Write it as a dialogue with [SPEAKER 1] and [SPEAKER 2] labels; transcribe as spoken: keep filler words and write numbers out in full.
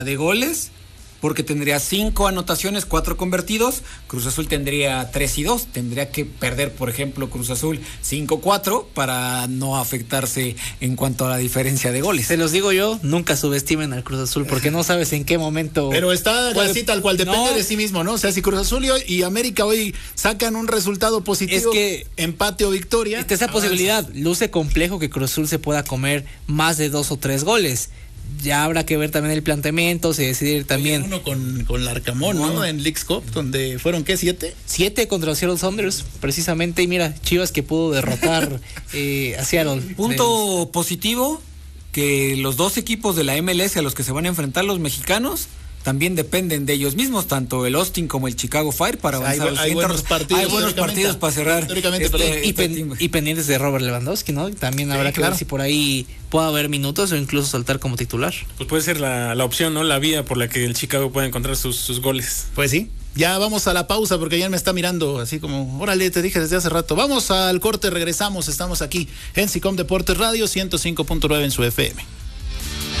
[SPEAKER 1] de goles, porque tendría cinco anotaciones, cuatro convertidos. Cruz Azul tendría tres y dos. Tendría que perder, por ejemplo, Cruz Azul cinco cuatro para no afectarse en cuanto a la diferencia de goles.
[SPEAKER 2] Se los digo yo, nunca subestimen al Cruz Azul, porque no sabes en qué momento.
[SPEAKER 3] Pero está
[SPEAKER 2] puede...
[SPEAKER 3] así tal cual, depende
[SPEAKER 2] no.
[SPEAKER 3] de sí mismo, ¿no? O sea, si Cruz Azul y, hoy, y América hoy sacan un resultado positivo,
[SPEAKER 2] es que
[SPEAKER 3] empate o victoria.
[SPEAKER 2] Está esa avanza. Posibilidad. Luce complejo que Cruz Azul se pueda comer más de dos o tres goles. Ya habrá que ver también el planteamiento, se decidir también.
[SPEAKER 3] Uno con, con Larcamón, ¿no? ¿no? En Leagues Cup, donde fueron, ¿qué? ¿Siete?
[SPEAKER 2] Siete contra los Seattle Sounders, precisamente. Y mira, Chivas que pudo derrotar eh, a Seattle.
[SPEAKER 1] Punto de... positivo, que los dos equipos de la M L S a los que se van a enfrentar los mexicanos también dependen de ellos mismos, tanto el Austin como el Chicago Fire, para
[SPEAKER 3] o sea,
[SPEAKER 1] avanzar.
[SPEAKER 3] Hay, hay buenos partidos.
[SPEAKER 1] Hay buenos partidos para cerrar.
[SPEAKER 2] Este, y, pen, y pendientes de Robert Lewandowski, ¿no? También sí, habrá que claro. ver si por ahí puede haber minutos o incluso saltar como titular.
[SPEAKER 4] Pues puede ser la, la opción, ¿no? La vía por la que el Chicago puede encontrar sus, sus goles.
[SPEAKER 3] Pues sí. Ya vamos a la pausa porque ya me está mirando así como, órale, te dije desde hace rato. Vamos al corte, regresamos, estamos aquí en SICOM Deportes Radio ciento cinco punto nueve en su F M.